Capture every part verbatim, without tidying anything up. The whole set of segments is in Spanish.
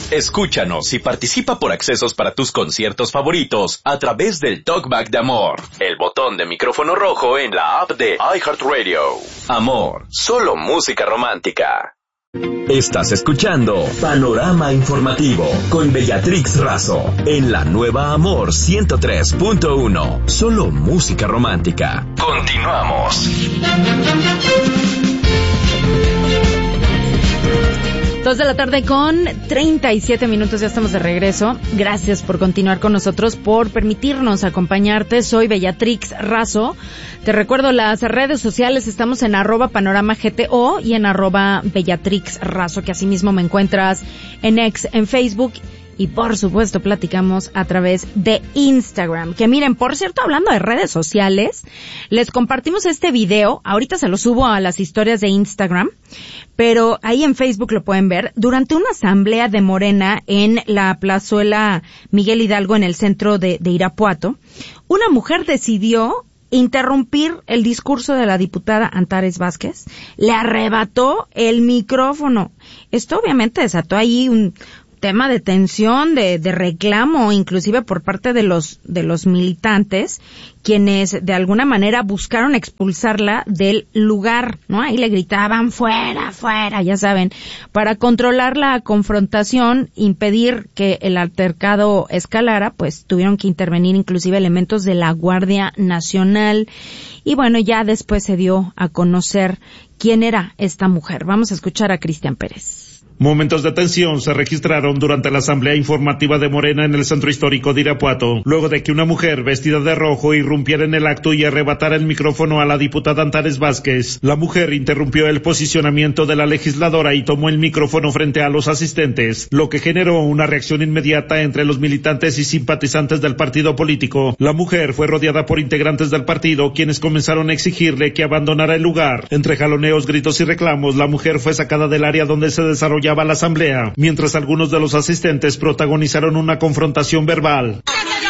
Escúchanos y participa por accesos para tus conciertos favoritos a través del Talkback de Amor, el botón de micrófono rojo en la app de iHeartRadio. Amor, solo música romántica. Estás escuchando Panorama Informativo con Bellatrix Razo en la nueva Amor ciento tres punto uno. Solo música romántica. Continuamos. Dos de la tarde con treinta y siete minutos, ya estamos de regreso. Gracias por continuar con nosotros, por permitirnos acompañarte. Soy Bellatrix Razo. Te recuerdo las redes sociales, estamos en arroba panorama gto y en arroba Bellatrix Razo, que asimismo me encuentras en X, en Facebook. Y por supuesto platicamos a través de Instagram. Que miren, por cierto, hablando de redes sociales, les compartimos este video. Ahorita se lo subo a las historias de Instagram, pero ahí en Facebook lo pueden ver. Durante una asamblea de Morena en la plazuela Miguel Hidalgo, en el centro de, de Irapuato, una mujer decidió interrumpir el discurso de la diputada Antares Vázquez. Le arrebató el micrófono. Esto obviamente desató ahí un tema de tensión, de, de reclamo, inclusive por parte de los, de los militantes, quienes de alguna manera buscaron expulsarla del lugar, ¿no? Ahí le gritaban, fuera, fuera, ya saben, para controlar la confrontación, impedir que el altercado escalara, pues tuvieron que intervenir inclusive elementos de la Guardia Nacional. Y bueno, ya después se dio a conocer quién era esta mujer. Vamos a escuchar a Cristian Pérez. Momentos de tensión se registraron durante la asamblea informativa de Morena en el centro histórico de Irapuato, luego de que una mujer vestida de rojo irrumpiera en el acto y arrebatara el micrófono a la diputada Antares Vázquez. La mujer interrumpió el posicionamiento de la legisladora y tomó el micrófono frente a los asistentes, lo que generó una reacción inmediata entre los militantes y simpatizantes del partido político. La mujer fue rodeada por integrantes del partido, quienes comenzaron a exigirle que abandonara el lugar. Entre jaloneos, gritos y reclamos, la mujer fue sacada del área donde se desarrollaba la asamblea, mientras algunos de los asistentes protagonizaron una confrontación verbal.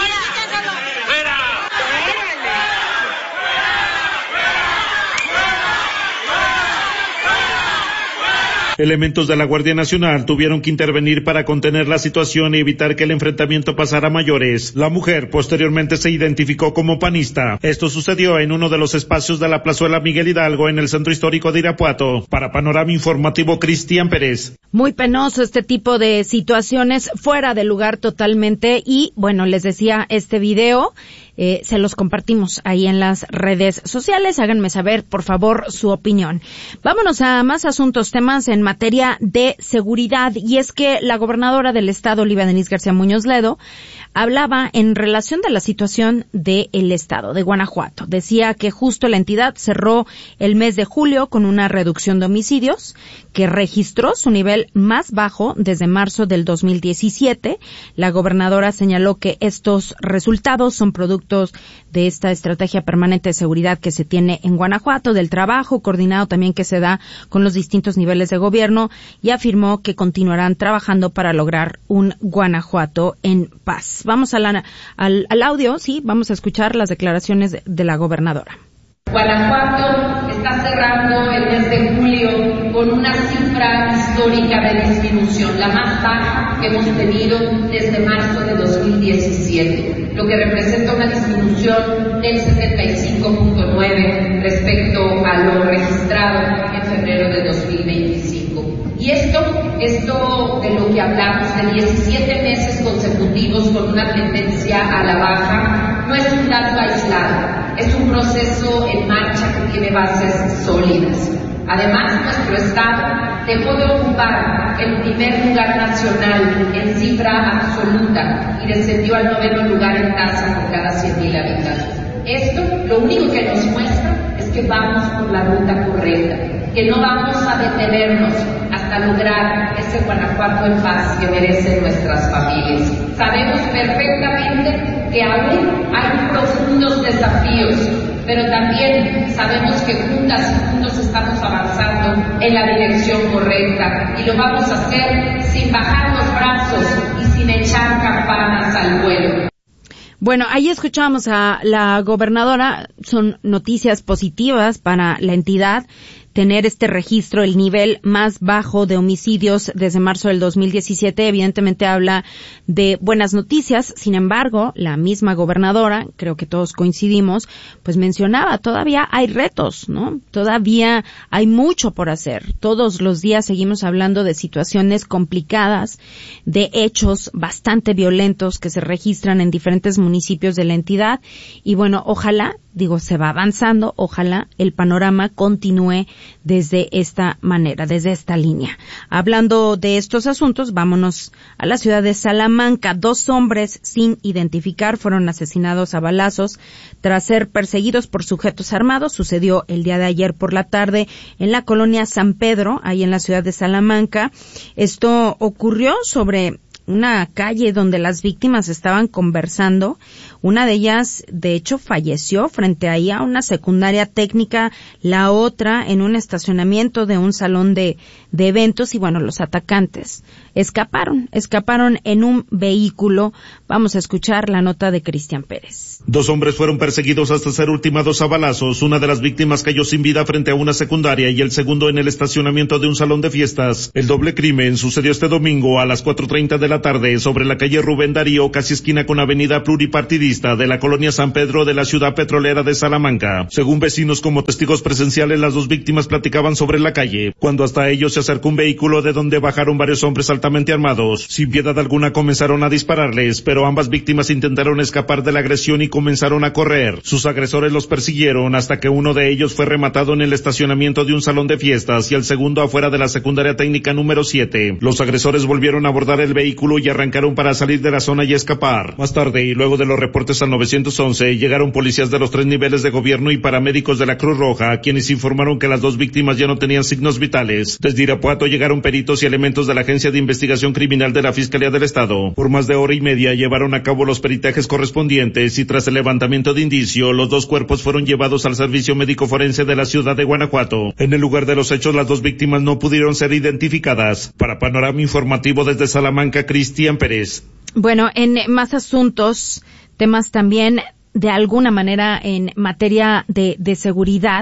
Elementos de la Guardia Nacional tuvieron que intervenir para contener la situación y evitar que el enfrentamiento pasara a mayores. La mujer posteriormente se identificó como panista. Esto sucedió en uno de los espacios de la plazuela Miguel Hidalgo en el centro histórico de Irapuato. Para Panorama Informativo, Cristian Pérez. Muy penoso este tipo de situaciones, fuera de lugar totalmente. Y bueno, les decía, este video Eh, se los compartimos ahí en las redes sociales. Háganme saber, por favor, su opinión. Vámonos a más asuntos, temas en materia de seguridad. Y es que la gobernadora del estado, Olivia Denise García Muñoz Ledo, hablaba en relación de la situación del estado de Guanajuato. Decía que justo la entidad cerró el mes de julio con una reducción de homicidios que registró su nivel más bajo desde marzo del dos mil diecisiete. La gobernadora señaló que estos resultados son producto de esta estrategia permanente de seguridad que se tiene en Guanajuato, del trabajo coordinado también que se da con los distintos niveles de gobierno, y afirmó que continuarán trabajando para lograr un Guanajuato en paz. Vamos a la, al, al audio, sí, vamos a escuchar las declaraciones de, de la gobernadora. Guanajuato está cerrando el mes de julio con una cifra histórica de disminución, la más baja que hemos tenido desde marzo de dos mil diecisiete, lo que representa una disminución del setenta y cinco punto nueve respecto a lo registrado en febrero de dos mil veinticinco. Y esto, esto de lo que hablamos de diecisiete meses consecutivos con una tendencia a la baja, no es un dato aislado, es un proceso en marcha que tiene bases sólidas. Además, nuestro estado dejó de ocupar el primer lugar nacional en cifra absoluta y descendió al noveno lugar en tasa por cada cien mil habitantes. Esto lo único que nos muestra es que vamos por la ruta correcta, que no vamos a detenernos hasta lograr ese Guanajuato en paz que merecen nuestras familias. Sabemos perfectamente que aún hay profundos desafíos, pero también sabemos que juntas y juntos estamos avanzando en la dirección correcta y lo vamos a hacer sin bajar los brazos y sin echar campanas al vuelo. Bueno, ahí escuchamos a la gobernadora, son noticias positivas para la entidad. tener este registro, el nivel más bajo de homicidios desde marzo del dos mil diecisiete, evidentemente habla de buenas noticias. Sin embargo, la misma gobernadora, creo que todos coincidimos, pues mencionaba, todavía hay retos, ¿no? Todavía hay mucho por hacer. Todos los días seguimos hablando de situaciones complicadas, de hechos bastante violentos que se registran en diferentes municipios de la entidad. Y bueno, ojalá, digo, se va avanzando, ojalá el panorama continúe desde esta manera, desde esta línea. Hablando de estos asuntos, vámonos a la ciudad de Salamanca. Dos hombres sin identificar fueron asesinados a balazos tras ser perseguidos por sujetos armados. Sucedió el día de ayer por la tarde en la colonia San Pedro, ahí en la ciudad de Salamanca. Esto ocurrió sobre una calle donde las víctimas estaban conversando. Una de ellas, de hecho, falleció frente ahí a una secundaria técnica, la otra en un estacionamiento de un salón de, de eventos, y bueno, los atacantes escaparon, escaparon en un vehículo. Vamos a escuchar la nota de Cristian Pérez. Dos hombres fueron perseguidos hasta ser ultimados a balazos. Una de las víctimas cayó sin vida frente a una secundaria y el segundo en el estacionamiento de un salón de fiestas. El doble crimen sucedió este domingo a las cuatro treinta de la tarde sobre la calle Rubén Darío, casi esquina con avenida Pluripartidista de la colonia San Pedro de la ciudad petrolera de Salamanca. Según vecinos como testigos presenciales, las dos víctimas platicaban sobre la calle, cuando hasta ellos se acercó un vehículo de donde bajaron varios hombres altamente armados. Sin piedad alguna comenzaron a dispararles, pero ambas víctimas intentaron escapar de la agresión y comenzaron a correr. Sus agresores los persiguieron hasta que uno de ellos fue rematado en el estacionamiento de un salón de fiestas y el segundo afuera de la secundaria técnica número siete. Los agresores volvieron a abordar el vehículo y arrancaron para salir de la zona y escapar. Más tarde, y luego de los reportes al nueve once, llegaron policías de los tres niveles de gobierno y paramédicos de la Cruz Roja, quienes informaron que las dos víctimas ya no tenían signos vitales. Desde Irapuato llegaron peritos y elementos de la Agencia de Investigación Criminal de la Fiscalía del Estado. Por más de hora y media llevaron a cabo los peritajes correspondientes y tras el levantamiento de indicio, los dos cuerpos fueron llevados al Servicio Médico Forense de la ciudad de Guanajuato. En el lugar de los hechos, las dos víctimas no pudieron ser identificadas. Para Panorama Informativo desde Salamanca, Cristian Pérez. Bueno, en más asuntos, temas también de alguna manera en materia de, de seguridad.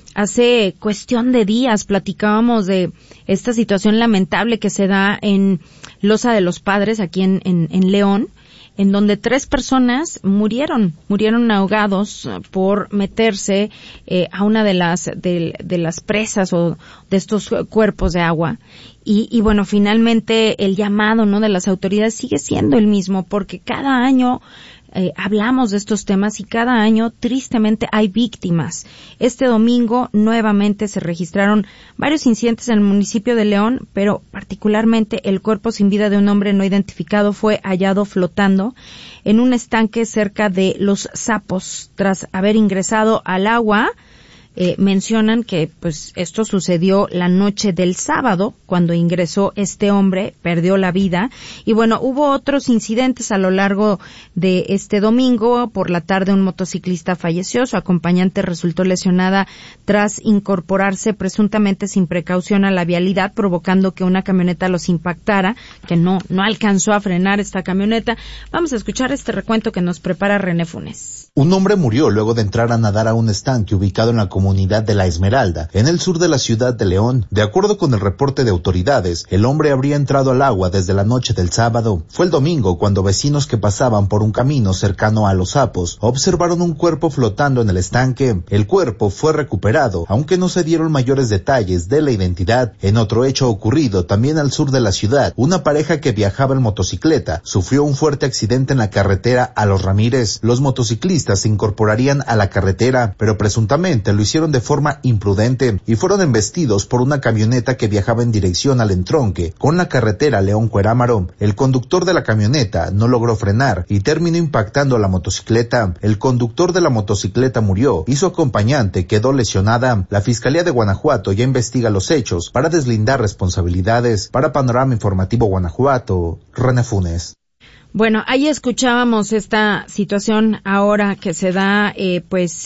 Hace cuestión de días platicábamos de esta situación lamentable que se da en Loza de los Padres, aquí en, en, en León, en donde tres personas murieron, murieron ahogados por meterse eh, a una de las de, de las presas o de estos cuerpos de agua. Y, y bueno, finalmente el llamado, ¿no?, de las autoridades sigue siendo el mismo, porque cada año Eh, hablamos de estos temas y cada año tristemente hay víctimas. Este domingo nuevamente se registraron varios incidentes en el municipio de León, pero particularmente el cuerpo sin vida de un hombre no identificado fue hallado flotando en un estanque cerca de Los Sapos tras haber ingresado al agua. Eh, mencionan que pues esto sucedió la noche del sábado cuando ingresó este hombre, perdió la vida. Y bueno, hubo otros incidentes a lo largo de este domingo. Por la tarde un motociclista falleció, su acompañante resultó lesionada tras incorporarse presuntamente sin precaución a la vialidad, provocando que una camioneta los impactara, que no, no alcanzó a frenar esta camioneta. Vamos a escuchar este recuento que nos prepara René Funes. Un hombre murió luego de entrar a nadar a un estanque ubicado en la comunidad de La Esmeralda, en el sur de la ciudad de León. De acuerdo con el reporte de autoridades, el hombre habría entrado al agua desde la noche del sábado. Fue el domingo cuando vecinos que pasaban por un camino cercano a Los Sapos observaron un cuerpo flotando en el estanque. El cuerpo fue recuperado, aunque no se dieron mayores detalles de la identidad. En otro hecho ocurrido también al sur de la ciudad, una pareja que viajaba en motocicleta sufrió un fuerte accidente en la carretera a Los Ramírez. Los motociclistas se incorporarían a la carretera, pero presuntamente lo hicieron de forma imprudente y fueron embestidos por una camioneta que viajaba en dirección al entronque con la carretera León-Cuerámaro. El conductor de la camioneta no logró frenar y terminó impactando a la motocicleta. El conductor de la motocicleta murió y su acompañante quedó lesionada. La Fiscalía de Guanajuato ya investiga los hechos para deslindar responsabilidades. Para Panorama Informativo Guanajuato, René Funes. Bueno, ahí escuchábamos esta situación ahora que se da, eh, pues,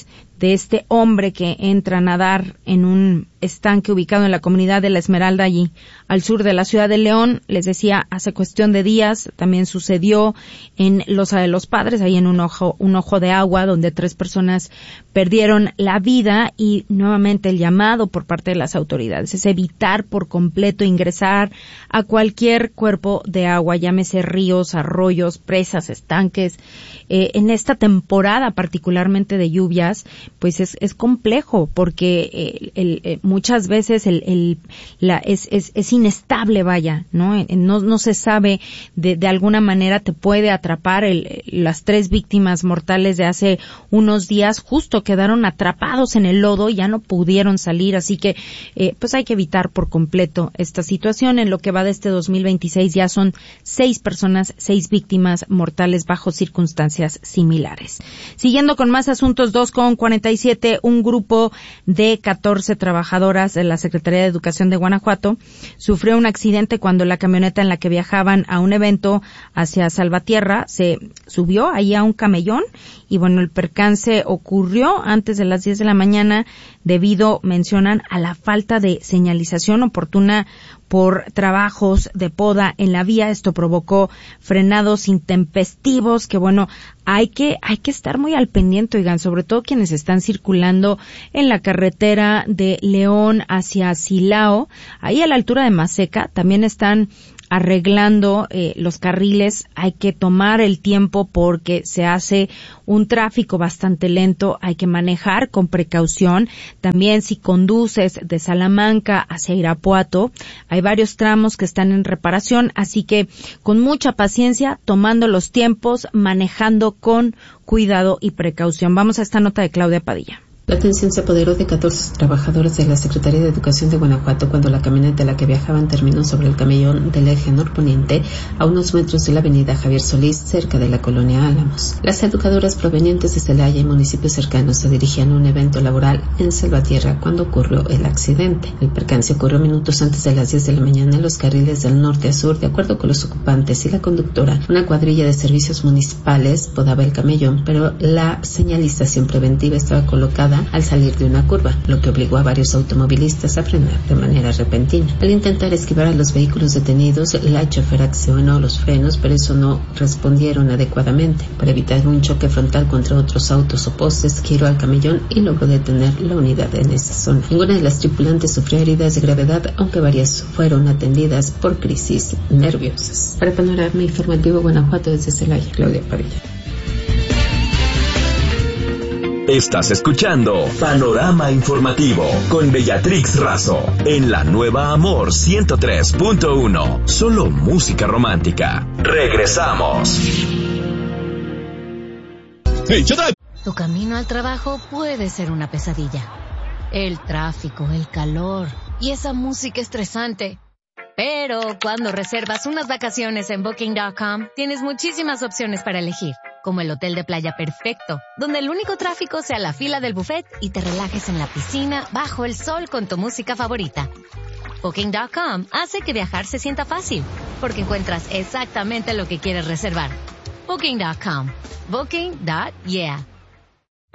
de este hombre que entra a nadar en un estanque ubicado en la comunidad de La Esmeralda, allí al sur de la ciudad de León. Les decía, hace cuestión de días también sucedió en Loza de los Padres, ahí en un ojo, un ojo de agua, donde tres personas perdieron la vida, y nuevamente el llamado por parte de las autoridades es evitar por completo ingresar a cualquier cuerpo de agua, llámese ríos, arroyos, presas, estanques. Eh, en esta temporada particularmente de lluvias, pues es, es complejo, porque eh, el, el, muchas veces el, el, la, es, es, es inestable, vaya, ¿no? No, no se sabe, de, de alguna manera te puede atrapar. El, las tres víctimas mortales de hace unos días justo quedaron atrapados en el lodo y ya no pudieron salir, así que eh, pues hay que evitar por completo esta situación. En lo que va de este dos mil veintiséis ya son seis personas, seis víctimas mortales bajo circunstancias similares. Siguiendo con más asuntos, dos con cuarenta y siete, un grupo de catorce trabajadoras de la Secretaría de Educación de Guanajuato sufrió un accidente cuando la camioneta en la que viajaban a un evento hacia Salvatierra se subió ahí a un camellón, y bueno, el percance ocurrió antes de las diez de la mañana debido, mencionan, a la falta de señalización oportuna por trabajos de poda en la vía. Esto provocó frenados intempestivos que, bueno, hay que hay que estar muy al pendiente, oigan, sobre todo quienes están circulando en la carretera de León hacia Silao, ahí a la altura de Maseca, también están arreglando eh, los carriles. Hay que tomar el tiempo porque se hace un tráfico bastante lento, hay que manejar con precaución. También si conduces de Salamanca hacia Irapuato, hay varios tramos que están en reparación, así que con mucha paciencia, tomando los tiempos, manejando con cuidado y precaución. Vamos a esta nota de Claudia Padilla. La atención se apoderó de catorce trabajadores de la Secretaría de Educación de Guanajuato cuando la camioneta en la que viajaban terminó sobre el camellón del eje norponiente a unos metros de la avenida Javier Solís, cerca de la colonia Álamos. Las educadoras provenientes de Celaya y municipios cercanos se dirigían a un evento laboral en Salvatierra cuando ocurrió el accidente. El percance ocurrió minutos antes de las diez de la mañana en los carriles del norte a sur. De acuerdo con los ocupantes y la conductora, una cuadrilla de servicios municipales podaba el camellón, pero la señalización preventiva estaba colocada al salir de una curva, lo que obligó a varios automovilistas a frenar de manera repentina. Al intentar esquivar a los vehículos detenidos, la chofer accionó los frenos, pero eso no respondieron adecuadamente. Para evitar un choque frontal contra otros autos o postes, giró al camellón y logró detener la unidad en esa zona. Ninguna de las tripulantes sufrió heridas de gravedad, aunque varias fueron atendidas por crisis nerviosas. Para Panorama Informativo Guanajuato, desde Celaya, Claudia Padilla. Estás escuchando Panorama Informativo con Bellatrix Razo en la nueva Amor ciento tres punto uno. Solo música romántica. Regresamos. Hey, shut up. Tu camino al trabajo puede ser una pesadilla. El tráfico, el calor y esa música estresante. Pero cuando reservas unas vacaciones en Booking punto com, tienes muchísimas opciones para elegir, como el hotel de playa perfecto, donde el único tráfico sea la fila del buffet y te relajes en la piscina bajo el sol con tu música favorita. Booking punto com hace que viajar se sienta fácil, porque encuentras exactamente lo que quieres reservar. Booking punto com. Booking. Yeah.